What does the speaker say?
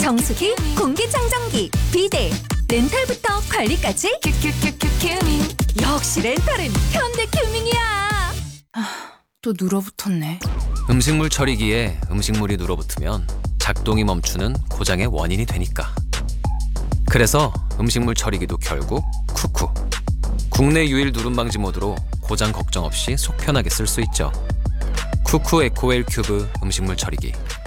정수기, 공기청정기, 비데, 렌탈부터 관리까지 큐큐큐큐 큐밍. 역시 렌탈은 현대 큐밍이야. 또 눌어붙었네. 음식물 처리기에 음식물이 눌어붙으면 작동이 멈추는 고장의 원인이 되니까. 그래서 음식물 처리기도 결국 쿠쿠. 국내 유일 누름방지 모드로 고장 걱정 없이 속 편하게 쓸 수 있죠. 쿠쿠 에코웰 큐브 음식물 처리기.